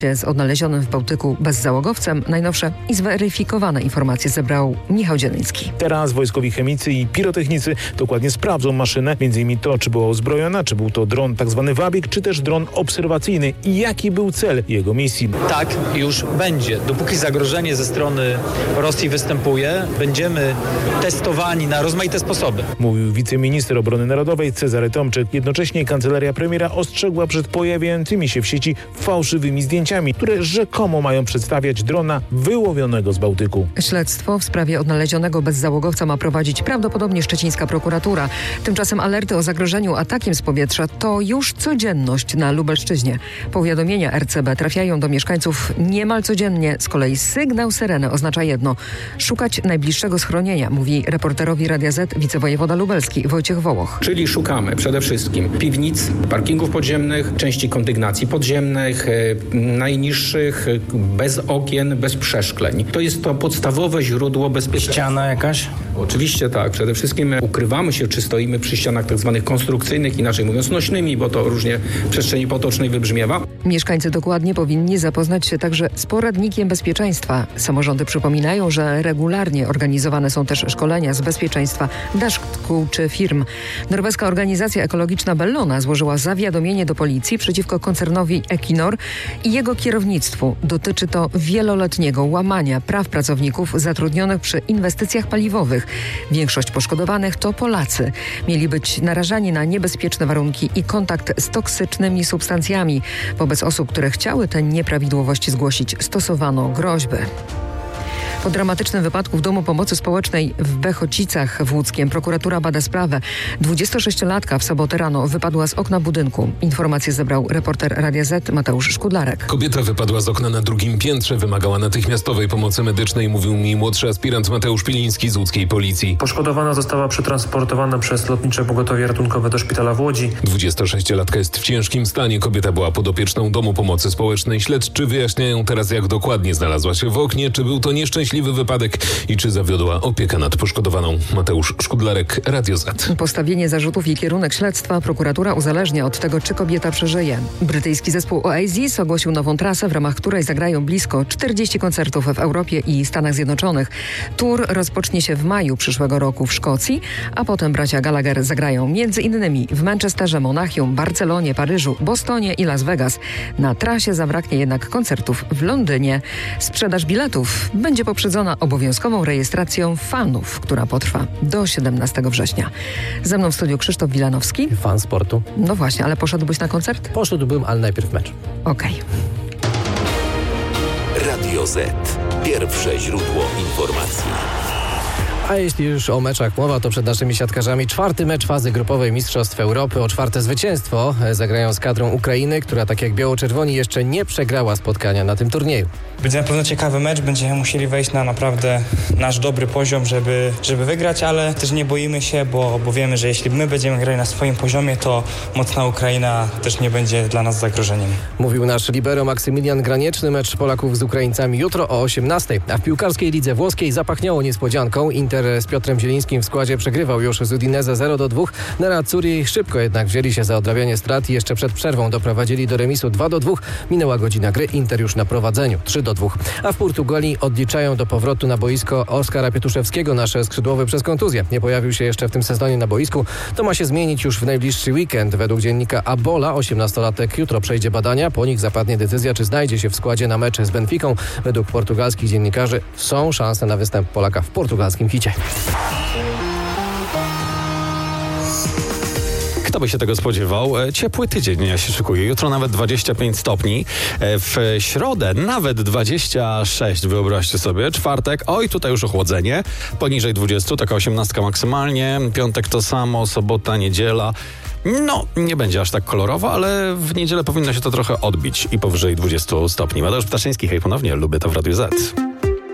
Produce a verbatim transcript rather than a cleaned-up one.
Z odnalezionym w Bałtyku bezzałogowcem najnowsze i zweryfikowane informacje zebrał Michał Dzieliński. Teraz wojskowi chemicy i pirotechnicy dokładnie sprawdzą maszynę, między innymi to, czy była uzbrojona, czy był to dron tzw. Wabik, czy też dron obserwacyjny i jaki był cel jego misji. Tak już będzie. Dopóki zagrożenie ze strony Rosji występuje, będziemy testowani na rozmaite sposoby. Mówił wiceminister obrony narodowej Cezary Tomczyk. Jednocześnie kancelaria premiera ostrzegła przed pojawiającymi się w sieci fałszywymi zdjęciami, które rzekomo mają przedstawiać drona wyłowionego z Bałtyku. Śledztwo w sprawie odnalezionego bezzałogowca ma prowadzić prawdopodobnie szczecińska prokuratura. Tymczasem alerty o zagrożeniu atakiem z powietrza to już codzienność na Lubelszczyźnie. Powiadomienia R C B trafiają do mieszkańców niemal codziennie. Z kolei sygnał syreny oznacza jedno: szukać najbliższego schronienia, mówi reporterowi Radia Z wicewojewoda lubelski Wojciech Wołoch. Czyli szukamy przede wszystkim piwnic, parkingów podziemnych, części kondygnacji podziemnych, najniższych, bez okien, bez przeszkleń. To jest to podstawowe źródło bezpieczeństwa. Ściana jakaś? Oczywiście tak. Przede wszystkim ukrywamy się, czy stoimy przy ścianach tak zwanych konstrukcyjnych, inaczej mówiąc nośnymi, bo to różnie w przestrzeni potocznej wybrzmiewa. Mieszkańcy dokładnie powinni zapoznać się także z poradnikiem bezpieczeństwa. Samorządy przypominają, że regularnie organizowane są też szkolenia z bezpieczeństwa dla szkół czy firm. Norweska organizacja ekologiczna Bellona złożyła zawiadomienie do policji przeciwko koncernowi Equinor i jego kierownictwu. Dotyczy to wieloletniego łamania praw pracowników zatrudnionych przy inwestycjach paliwowych. Większość poszkodowanych to Polacy. Mieli być narażani na niebezpieczne warunki i kontakt z toksycznymi substancjami. Wobec osób, które chciały te nieprawidłowości zgłosić, stosowano groźby. Po dramatycznym wypadku w Domu Pomocy Społecznej w Bechocicach w Łódzkiem prokuratura bada sprawę. dwudziestosześciolatka w sobotę rano wypadła z okna budynku. Informacje zebrał reporter Radia Z Mateusz Szkudlarek. Kobieta wypadła z okna na drugim piętrze, wymagała natychmiastowej pomocy medycznej, mówił mi młodszy aspirant Mateusz Piliński z łódzkiej policji. Poszkodowana została przetransportowana przez lotnicze pogotowie ratunkowe do szpitala w Łodzi. dwudziestosześciolatka jest w ciężkim stanie. Kobieta była podopieczną Domu Pomocy Społecznej. Śledczy wyjaśniają teraz, jak dokładnie znalazła się w oknie, czy był to nieszczęśliwy wypadek i czy zawiodła opieka nad poszkodowaną. Mateusz Szkudlarek, Radio Z. Postawienie zarzutów i kierunek śledztwa prokuratura uzależnia od tego, czy kobieta przeżyje. Brytyjski zespół Oasis ogłosił nową trasę, w ramach której zagrają blisko czterdzieści koncertów w Europie i Stanach Zjednoczonych. Tour rozpocznie się w maju przyszłego roku w Szkocji, a potem bracia Gallagher zagrają między innymi w Manchesterze, Monachium, Barcelonie, Paryżu, Bostonie i Las Vegas. Na trasie zabraknie jednak koncertów w Londynie. Sprzedaż biletów będzie poprzedzona obowiązkową rejestracją fanów, która potrwa do siedemnastego września. Ze mną w studiu Krzysztof Wilanowski. Fan sportu. No właśnie, ale poszedłbyś na koncert? Poszedłbym, ale najpierw mecz. Okej. Radio Z. Pierwsze źródło informacji. A jeśli już o meczach mowa, to przed naszymi siatkarzami czwarty mecz fazy grupowej Mistrzostw Europy. O czwarte zwycięstwo zagrają z kadrą Ukrainy, która tak jak biało-czerwoni jeszcze nie przegrała spotkania na tym turnieju. Będzie na pewno ciekawy mecz, będziemy musieli wejść na naprawdę nasz dobry poziom, żeby, żeby wygrać, ale też nie boimy się, bo, bo wiemy, że jeśli my będziemy grali na swoim poziomie, to mocna Ukraina też nie będzie dla nas zagrożeniem. Mówił nasz libero Maksymilian Granieczny. Mecz Polaków z Ukraińcami jutro o osiemnastej. A w piłkarskiej lidze włoskiej zapachniało niespodzianką. Inter z Piotrem Zielińskim w składzie przegrywał już z Udinese zero do dwóch. Nerazzurri szybko jednak wzięli się za odrabianie strat i jeszcze przed przerwą doprowadzili do remisu dwa do dwóch. Minęła godzina gry, Inter już na prowadzeniu trzy do dwóch. A w Portugalii odliczają do powrotu na boisko Oskara Pietuszewskiego. Nasz skrzydłowy przez kontuzję nie pojawił się jeszcze w tym sezonie na boisku. To ma się zmienić już w najbliższy weekend. Według dziennika Abola osiemnastolatek jutro przejdzie badania. Po nich zapadnie decyzja, czy znajdzie się w składzie na mecz z Benficą. Według portugalskich dziennikarzy są szanse na występ Polaka w portugalskim hicie. Kto by się tego spodziewał? Ciepły tydzień się szykuje. Jutro nawet dwadzieścia pięć stopni. W środę nawet dwadzieścia sześć, wyobraźcie sobie. Czwartek, oj, tutaj już ochłodzenie. Poniżej dwudziestu, taka osiemnastka maksymalnie. Piątek to samo, sobota, niedziela. No, nie będzie aż tak kolorowo, ale w niedzielę powinno się to trochę odbić i powyżej dwudziestu stopni. Mateusz Ptaszyński, hej ponownie, lubię to w Radiu Z.